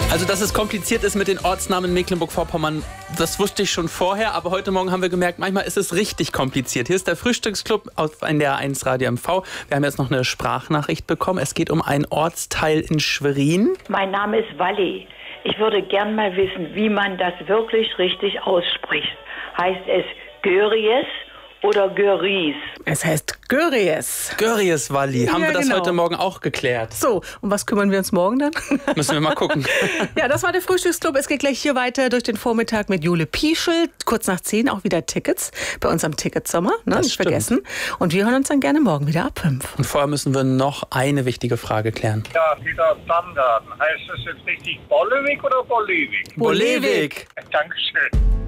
Also, dass es kompliziert ist mit den Ortsnamen Mecklenburg-Vorpommern, das wusste ich schon vorher. Aber heute Morgen haben wir gemerkt, manchmal ist es richtig kompliziert. Hier ist der Frühstücksclub auf NDR 1 Radio MV. Wir haben jetzt noch eine Sprachnachricht bekommen. Es geht um einen Ortsteil in Schwerin. Mein Name ist Walli. Ich würde gern mal wissen, wie man das wirklich richtig ausspricht. Heißt es Göries oder Göries? Es heißt Göries. Göries, Walli. Haben wir das genau. heute Morgen auch geklärt? So, um was kümmern wir uns morgen dann? Müssen wir mal gucken. Ja, das war der Frühstücksclub. Es geht gleich hier weiter durch den Vormittag mit Jule Pieschel. Kurz nach 10 auch wieder Tickets bei uns am Ticketsommer. Ne? Das Nicht stimmt. Vergessen. Und wir hören uns dann gerne morgen wieder ab 5. Und vorher müssen wir noch eine wichtige Frage klären. Ja, Peter Standard. Heißt das jetzt richtig Bollewig oder Bollewig? Bolewig. Dankeschön.